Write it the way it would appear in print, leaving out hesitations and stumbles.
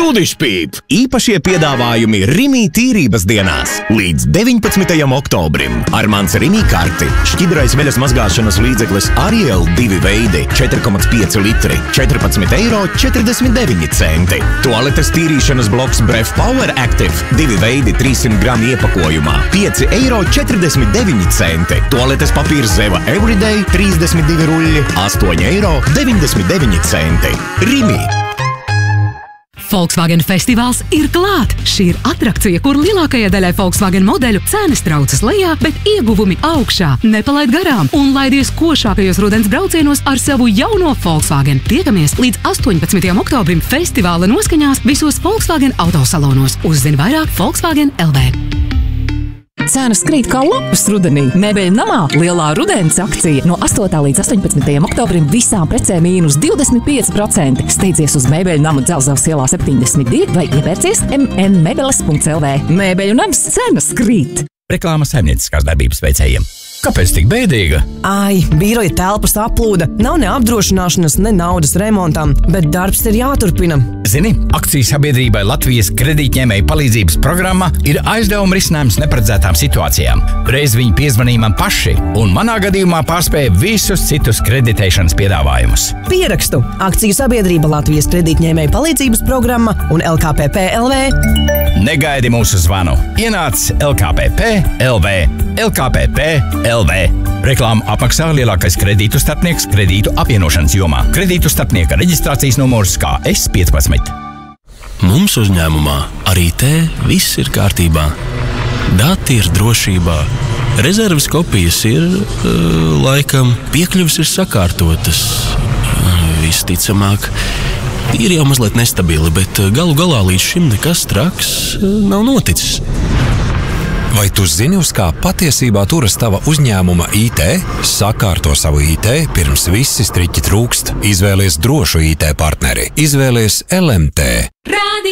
Tudišpīp! Īpašie piedāvājumi Rimi tīrības dienās līdz 19. oktobrim. Ar mans Rimi karti šķidrais veļas mazgāšanas līdzeklis Ariel 2 veidi 4,5 litri 14,49 €. Tualetes tīrīšanas bloks Bref Power Active 2 veidi 300 gramu iepakojumā 5,49 €. Tualetes papīrs Zeva Everyday 32 ruļļi 8,99 €. Rimi! Volkswagen festivāls ir klāt! Šī ir atrakcija, kur lielākajai daļai Volkswagen modeļu cenas traucas lejā, bet ieguvumi augšā. Nepalaid garām un laidies košākajos rudens braucienos ar savu jauno Volkswagen. Tiekamies līdz 18. oktobrim festivāla noskaņās visos Volkswagen autosalonos. Uzzini vairāk Volkswagen LV. Cenas krīt kā lapas rudenī. Mēbeļu namā lielā rudens akcija no 8. līdz 18. oktobrim visām precēm mīnus 25%. Steidzies uz Mēbeļu namu Dzelzavas ielā 72 vai iepērcies mnmebeles.lv. Mēbeļu nams cenas krīt. Reklāma saimnieciskās darbības veicējiem. Kāpēc tik bēdīga? Ai, biroja telpas aplūda. Nav ne apdrošināšanas, ne naudas remontam, bet darbs ir jāturpina. Zini, akciju sabiedrībai Latvijas kredītņēmēju palīdzības programma ir aizdevuma risinājums neparedzētām situācijām. Reiz viņi piezvanīja man paši, un manā gadījumā pārspēja visus citus kreditēšanas piedāvājumus. Pierakstu akciju sabiedrība Latvijas kredītņēmēju palīdzības programma un LKPP LV. Negaidi mūsu zvanu. Ienāc LKPP LV. LKPP LV. Reklāmu apmaksā lielākais kredītu starpnieks kredītu apvienošanas jomā. Kredītu starpnieka reģistrācijas numurs KS15. Mums uzņēmumā arī te viss ir kārtībā. Dati ir drošībā. Rezerves kopijas ir, laikam, piekļuvis ir sakārtotas. Visticamāk, ir jau mazliet nestabili, bet galu galā līdz šim nekas traks nav noticis. Vai tu zini, uz kā patiesībā turas tava uzņēmuma IT? Sakārto savu IT, pirms visi striķi trūkst. Izvēlies drošu IT partneri. Izvēlies LMT.